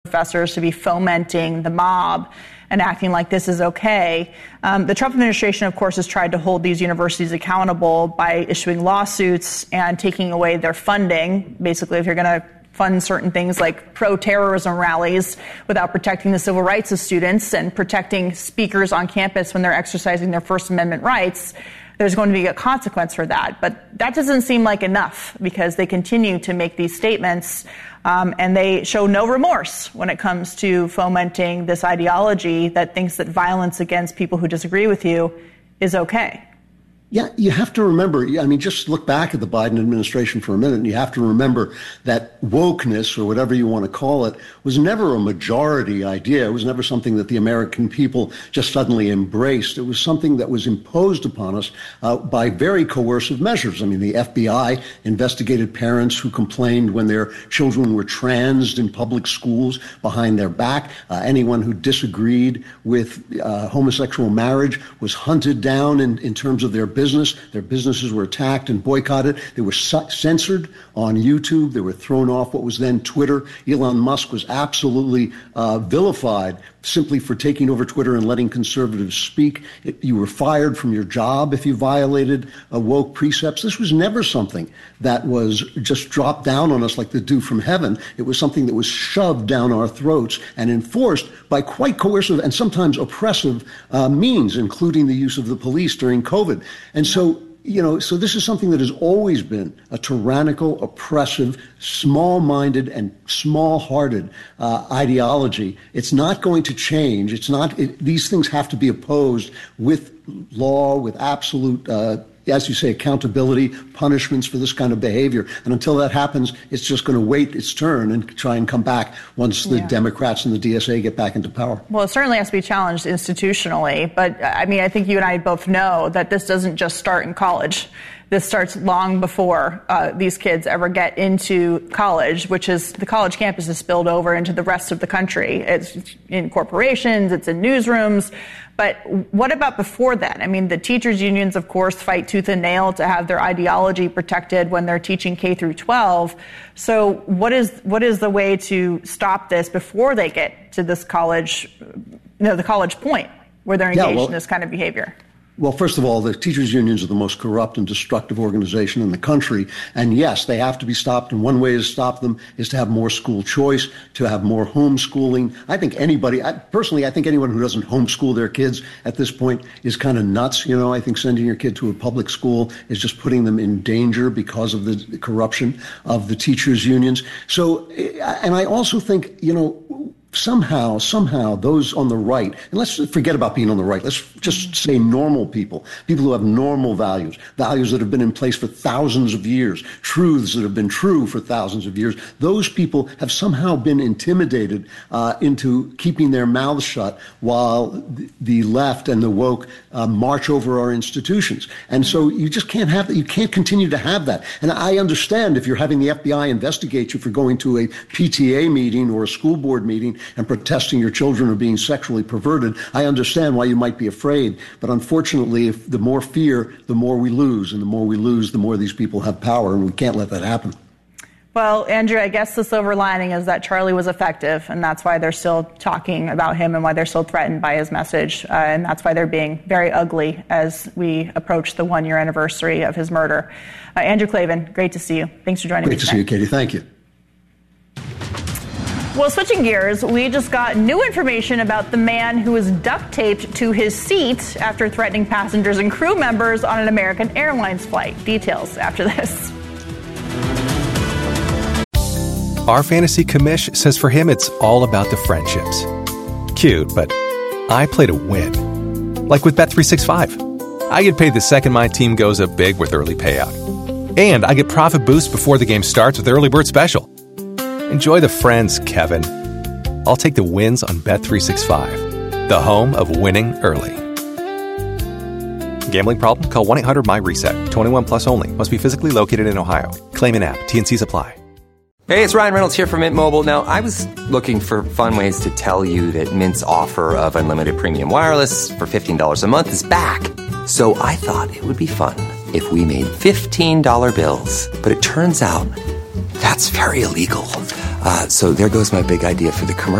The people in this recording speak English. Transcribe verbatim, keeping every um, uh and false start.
professors to be fomenting the mob and acting like this is okay. Um, the Trump administration, of course, has tried to hold these universities accountable by issuing lawsuits and taking away their funding. Basically, if you're going to fund certain things like pro-terrorism rallies without protecting the civil rights of students and protecting speakers on campus when they're exercising their First Amendment rights, there's going to be a consequence for that. But that doesn't seem like enough because they continue to make these statements um, and they show no remorse when it comes to fomenting this ideology that thinks that violence against people who disagree with you is okay. Yeah, you have to remember, I mean, just look back at the Biden administration for a minute, and you have to remember that wokeness, or whatever you want to call it, was never a majority idea. It was never something that the American people just suddenly embraced. It was something that was imposed upon us uh, by very coercive measures. I mean, the F B I investigated parents who complained when their children were transed in public schools behind their back. Uh, anyone who disagreed with uh, homosexual marriage was hunted down in, in terms of their business. Business. Their businesses were attacked and boycotted. They were su- censored on YouTube. They were thrown off what was then Twitter. Elon Musk was absolutely uh, vilified simply for taking over Twitter and letting conservatives speak. It, you were fired from your job if you violated uh, woke precepts. This was never something that was just dropped down on us like the dew from heaven. It was something that was shoved down our throats and enforced by quite coercive and sometimes oppressive uh, means, including the use of the police during COVID. And so, you know, so this is something that has always been a tyrannical, oppressive, small-minded, and small-hearted uh, ideology. It's not going to change. It's not. It, these things have to be opposed with law, with absolute, uh, as you say, accountability, punishments for this kind of behavior. And until that happens, it's just going to wait its turn and try and come back once the yeah. Democrats and the D S A get back into power. Well, it certainly has to be challenged institutionally. But, I mean, I think you and I both know that this doesn't just start in college. This starts long before uh, these kids ever get into college, which is the college campus is spilled over into the rest of the country. It's in corporations, it's in newsrooms. But what about before that? I mean, the teachers' unions, of course, fight tooth and nail to have their ideology protected when they're teaching K through twelve. So what is what is the way to stop this before they get to this college, you know, the college point where they're engaged yeah, well, in this kind of behavior? Well, first of all, the teachers' unions are the most corrupt and destructive organization in the country. And yes, they have to be stopped. And one way to stop them is to have more school choice, to have more homeschooling. I think anybody, I, personally, I think anyone who doesn't homeschool their kids at this point is kind of nuts. You know, I think sending your kid to a public school is just putting them in danger because of the corruption of the teachers' unions. So, and I also think, you know, Somehow, somehow, those on the right, and let's forget about being on the right, let's just say normal people, people who have normal values, values that have been in place for thousands of years, truths that have been true for thousands of years, those people have somehow been intimidated uh, into keeping their mouths shut while the left and the woke uh, march over our institutions. And so you just can't have that. You can't continue to have that. And I understand if you're having the F B I investigate you for going to a P T A meeting or a school board meeting and protesting your children are being sexually perverted, I understand why you might be afraid. But unfortunately, if the more fear, the more we lose. And the more we lose, the more these people have power. And we can't let that happen. Well, Andrew, I guess the silver lining is that Charlie was effective. And that's why they're still talking about him and why they're still threatened by his message. Uh, and that's why they're being very ugly as we approach the one-year anniversary of his murder. Uh, Andrew Klavan, great to see you. Thanks for joining great me today. Great to see you, Katie. Thank you. Well, switching gears, we just got new information about the man who was duct taped to his seat after threatening passengers and crew members on an American Airlines flight. Details after this. Our fantasy commish says for him it's all about the friendships. Cute, but I play to win. Like with Bet three sixty-five. I get paid the second my team goes up big with early payout. And I get profit boost before the game starts with Early Bird Special. Enjoy the friends, Kevin. I'll take the wins on Bet three sixty-five, the home of winning early. Gambling problem? Call one eight hundred M Y reset. twenty-one plus only. Must be physically located in Ohio. Claim in app. T N Cs apply. Hey, it's Ryan Reynolds here from Mint Mobile. Now, I was looking for fun ways to tell you that Mint's offer of unlimited premium wireless for fifteen dollars a month is back. So I thought it would be fun if we made fifteen dollar bills. But it turns out that's very illegal. Uh, so there goes my big idea for the commercial.